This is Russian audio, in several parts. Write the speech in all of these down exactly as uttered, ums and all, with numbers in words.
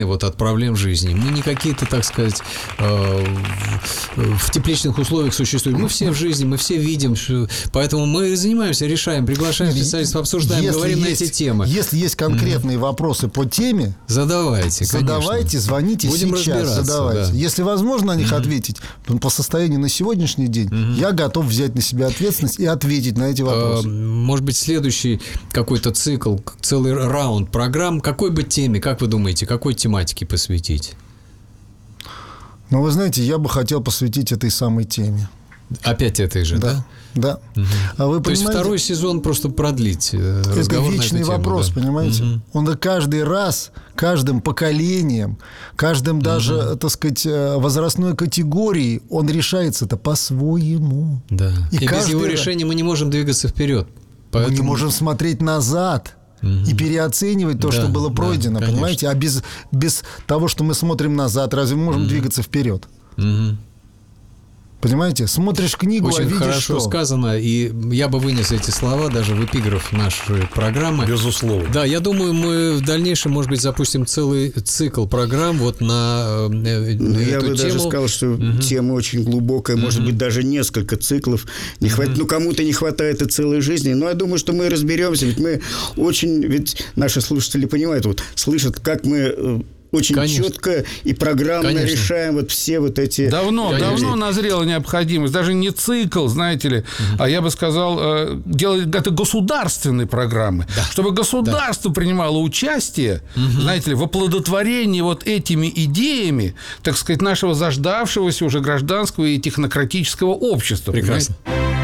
вот от проблем жизни. Мы не какие-то, так сказать, э, в тепличных условиях существуем. Мы все в жизни, мы все видим, что... поэтому мы занимаемся, решаем, приглашаем специалистов, обсуждаем, если говорим есть, на эти темы. Если есть конкретные mm-hmm. вопросы по теме, задавайте, задавайте, конечно. звоните Будем сейчас, задавайте. Да. Если возможно на них mm-hmm. ответить, то по состоянию на сегодняшний день mm-hmm. я готов взять на себя ответственность и ответить на эти вопросы. Может быть, следующий какой-то цикл, целый раунд программ, какой бы теме, как вы думаете, какой тематике посвятить? Ну, вы знаете, я бы хотел посвятить этой самой теме. Опять этой же, да? Да. да. Угу. А вы То понимаете, есть второй сезон просто продлить разговор. Это вечный на эту вопрос, тему, да. понимаете? Угу. Он каждый раз, каждым поколением, каждым даже, угу. так сказать, возрастной категорией, он решается-то по-своему. Да. И, И без его раз... решения мы не можем двигаться вперед. Поэтому... Мы не можем смотреть назад. И переоценивать то, да, что было пройдено, да, понимаете? А без, без того, что мы смотрим назад, разве мы можем mm-hmm. двигаться вперед? Mm-hmm. Понимаете? Смотришь книгу, очень а видишь хорошо что? сказано, и я бы вынес эти слова даже в эпиграф нашей программы. Безусловно. Да, я думаю, мы в дальнейшем, может быть, запустим целый цикл программ вот на, на ну, эту я бы тему. даже сказал, что угу. тема очень глубокая, может угу. быть, даже несколько циклов. Не угу. хватит, ну, кому-то не хватает и целой жизни, но я думаю, что мы разберемся, ведь мы очень, ведь наши слушатели понимают, вот, слышат, как мы... Очень Конечно. четко и программно Конечно. решаем вот все вот эти... Давно, Конечно. давно назрела необходимость. Даже не цикл, знаете ли, угу. а я бы сказал, делать это государственные программы. Да. Чтобы государство да. принимало участие, угу. знаете ли, в оплодотворении вот этими идеями, так сказать, нашего заждавшегося уже гражданского и технократического общества. Прекрасно.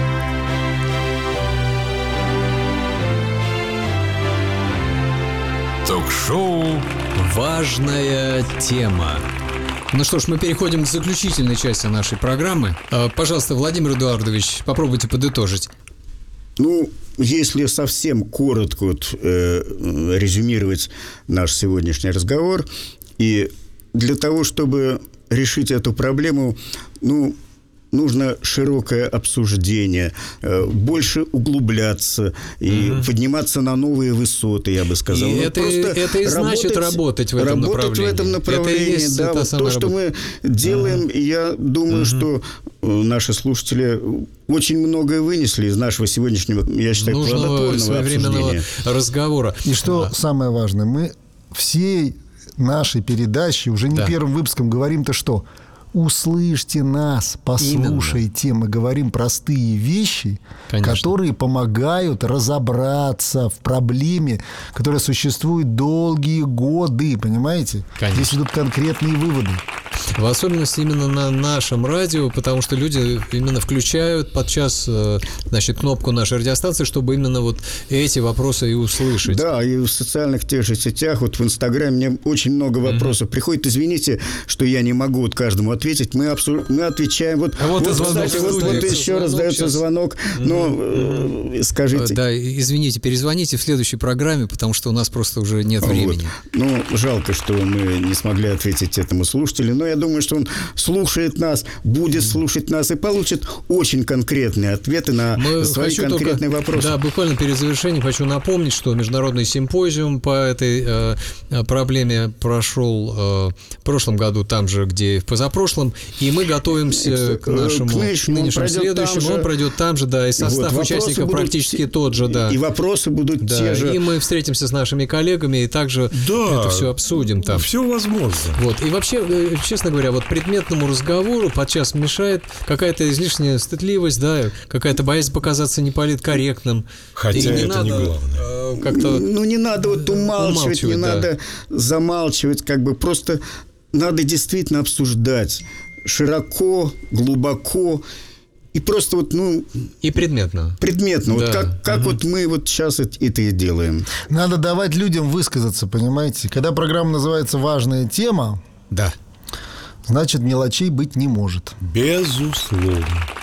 Ток-шоу «Важная тема». Ну что ж, мы переходим к заключительной части нашей программы. Пожалуйста, Владимир Эдуардович, попробуйте подытожить. Ну, если совсем коротко вот, э, резюмировать наш сегодняшний разговор, и для того, чтобы решить эту проблему, ну, нужно широкое обсуждение, больше углубляться и угу. подниматься на новые высоты, я бы сказал. И это, это и значит работать, работать в этом работать направлении. в этом направлении. Это да, вот то, что мы делаем, угу. я думаю, угу. что наши слушатели очень многое вынесли из нашего сегодняшнего, я считаю, плодотворного обсуждения. Разговора. И что а. самое важное, мы всей нашей передачи уже не да. первым выпуском говорим-то что? Услышьте нас, послушайте. Именно. Мы говорим простые вещи, Конечно. которые помогают разобраться в проблеме, которая существует долгие годы, понимаете? Конечно. Здесь идут конкретные выводы. В особенности именно на нашем радио, потому что люди именно включают подчас, значит, кнопку нашей радиостанции, чтобы именно вот эти вопросы и услышать. Да, и в социальных тех же сетях, вот в Инстаграме мне очень много вопросов mm-hmm. приходит. Извините, что я не могу вот каждому ответить. Мы, обсу... мы отвечаем. Вот, а вот, вот, звонок, кстати, вот, вот еще раз дается звонок. Но mm-hmm. скажите. Да, извините, перезвоните в следующей программе, потому что у нас просто уже нет вот. времени. Ну, жалко, что мы не смогли ответить этому слушателю, но я думаю, что он слушает нас, будет слушать нас и получит очень конкретные ответы на Мы свои конкретные только, вопросы. Да, буквально перед завершением хочу напомнить, что международный симпозиум по этой э, проблеме прошел э, в прошлом году, там же, где и в позапрошлом, и мы готовимся к, к нашему, к нынешнему, нынешнему он следующему. Он пройдет там же, да, и состав вот, участников будут, практически тот же, да. И вопросы будут да, те же. И мы встретимся с нашими коллегами и также да, это все обсудим там. Все возможно. Вот. И вообще, честно говоря, вот предметному разговору подчас мешает какая-то излишняя стыдливость, да, какая-то боязнь показаться неполиткорректным. Хотя и не это надо, не главное. Как-то ну, не надо вот умалчивать, умалчивать не да. надо замалчивать, как бы просто надо действительно обсуждать широко, глубоко и просто вот, ну... И предметно. Предметно. Да. Вот как, как угу. вот мы вот сейчас это и делаем. Надо давать людям высказаться, понимаете? Когда программа называется «Важная тема», да. значит, мелочей быть не может. Безусловно.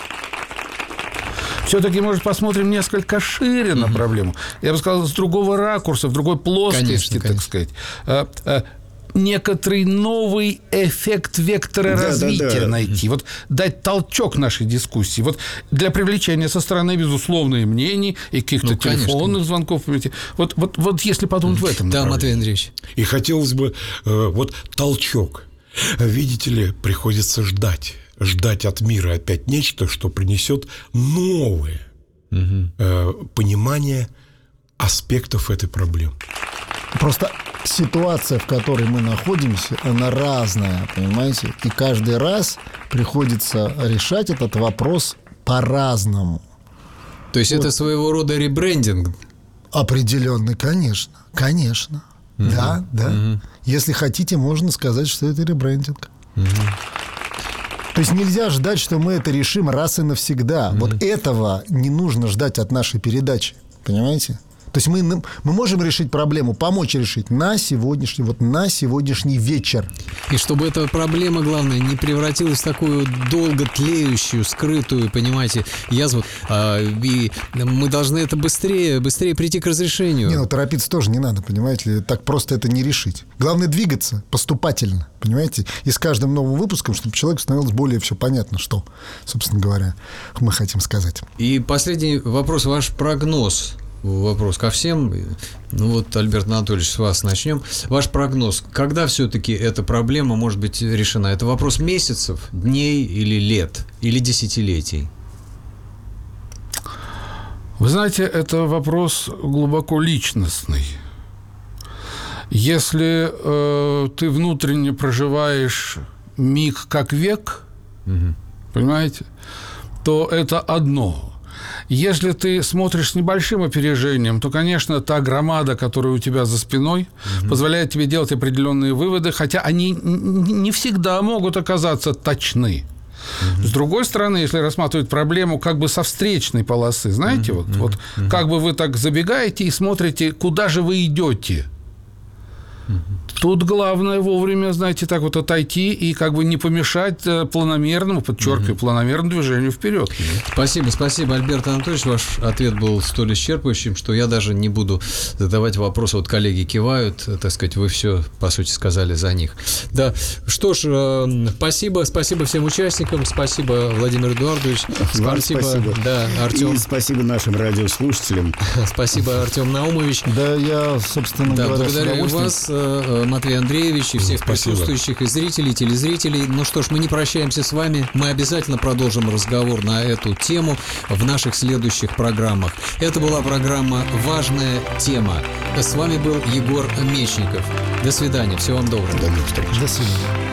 Все-таки, может, посмотрим несколько шире угу. на проблему. Я бы сказал, с другого ракурса, в другой плоскости, конечно, так конечно. сказать. некоторый новый эффект вектора да, развития да, да. найти, вот дать толчок нашей дискуссии, вот для привлечения со стороны, безусловно, и мнений, и каких-то ну, телефонных звонков. Вот, вот, вот если подумать в этом. Да, Матвей Андреевич. И хотелось бы э, вот толчок. Видите ли, приходится ждать. Ждать от мира опять нечто, что принесет новое угу. э, понимание аспектов этой проблемы. Просто ситуация, в которой мы находимся, она разная, понимаете? И каждый раз приходится решать этот вопрос по-разному. То есть вот. Это своего рода ребрендинг? Определенный, конечно. Конечно. Угу. Да, да. Угу. Если хотите, можно сказать, что это ребрендинг. Угу. То есть нельзя ждать, что мы это решим раз и навсегда. Угу. Вот этого не нужно ждать от нашей передачи. Понимаете? То есть мы, мы можем решить проблему, помочь решить на сегодняшний, вот на сегодняшний вечер. И чтобы эта проблема, главное, не превратилась в такую долго тлеющую, скрытую, понимаете, язву. А, и мы должны это быстрее, быстрее прийти к разрешению. Не, ну торопиться тоже не надо, понимаете, так просто это не решить. Главное двигаться поступательно, понимаете, и с каждым новым выпуском, чтобы человеку становилось более все понятно, что, собственно говоря, мы хотим сказать. И последний вопрос, ваш прогноз. Вопрос ко всем. Ну вот, Альберт Анатольевич, с вас начнем. Ваш прогноз, когда все-таки эта проблема может быть решена? Это вопрос месяцев, дней или лет, или десятилетий? Вы знаете, это вопрос глубоко личностный. Если э, ты внутренне проживаешь миг как век, угу. понимаете, то это одно. Если ты смотришь с небольшим опережением, то, конечно, та громада, которая у тебя за спиной, угу. позволяет тебе делать определенные выводы, хотя они не всегда могут оказаться точны. Угу. С другой стороны, если рассматривать проблему как бы со встречной полосы, знаете, угу. вот, вот угу. как бы вы так забегаете и смотрите, куда же вы идете. Угу. Тут главное вовремя, знаете, так вот отойти и как бы не помешать планомерному, подчеркиваю, угу. планомерному движению вперед. Спасибо, спасибо, Альберт Анатольевич. Ваш ответ был столь исчерпывающим, что я даже не буду задавать вопросы. Вот коллеги кивают, так сказать, вы все, по сути, сказали за них. Да, что ж, спасибо, спасибо всем участникам, спасибо, Владимир Эдуардович. Спасибо. спасибо. Да, Артем. И спасибо нашим радиослушателям. Спасибо, Артем Наумович. Да, я, собственно да, говоря, благодарю вас, Матвей Андреевич, и всех Спасибо. Присутствующих, и зрителей, и телезрителей. Ну что ж, мы не прощаемся с вами. Мы обязательно продолжим разговор на эту тему в наших следующих программах. Это была программа «Важная тема». С вами был Егор Мечников. До свидания. Всего вам доброго. До новых встреч. До свидания.